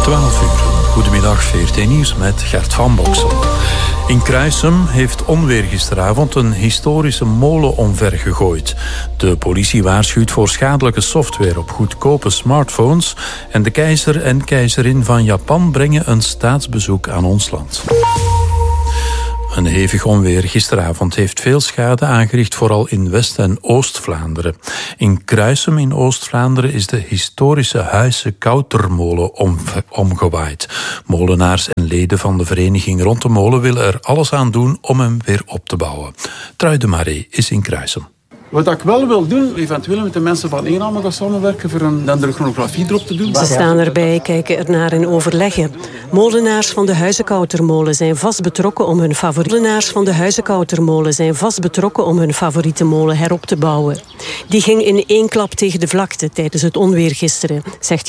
12 uur. Goedemiddag, VRT Nieuws met Gert van Boksel. In Kruisum heeft onweer gisteravond een historische molen omvergegooid. De politie waarschuwt voor schadelijke software op goedkope smartphones. En de keizer en keizerin van Japan brengen een staatsbezoek aan ons land. Een hevig onweer gisteravond heeft veel schade aangericht, vooral in West- en Oost-Vlaanderen. In Kruisum in Oost-Vlaanderen is de historische Huisse Koutermolen omgewaaid. Molenaars en leden van de vereniging rond de molen willen er alles aan doen om hem weer op te bouwen. Trui de Maré is in Kruisum. Wat ik wel wil doen, eventueel met de mensen van Eename gaan samenwerken voor een dendrochronografie erop te doen. Ze staan erbij, kijken ernaar en overleggen. Molenaars van de Huizenkoutermolen zijn vast betrokken om hun favoriete molen herop te bouwen. Die ging in één klap tegen de vlakte tijdens het onweer gisteren, zegt